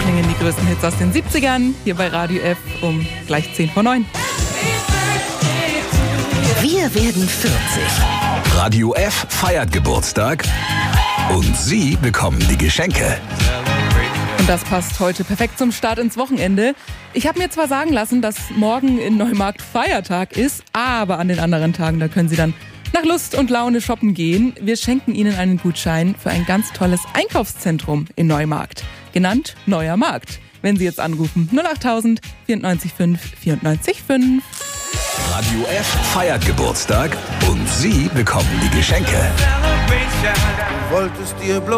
klingen die größten Hits aus den 70ern, hier bei Radio F um gleich 10 vor 9. Wir werden 40. Radio F feiert Geburtstag und Sie bekommen die Geschenke. Und das passt heute perfekt zum Start ins Wochenende. Ich habe mir zwar sagen lassen, dass morgen in Neumarkt Feiertag ist, aber an den anderen Tagen, da können Sie dann nach Lust und Laune shoppen gehen. Wir schenken Ihnen einen Gutschein für ein ganz tolles Einkaufszentrum in Neumarkt, genannt Neuer Markt. Wenn Sie jetzt anrufen, 08000 94 5 94 5. Radio F feiert Geburtstag und Sie bekommen die Geschenke. Wolltest dir bloß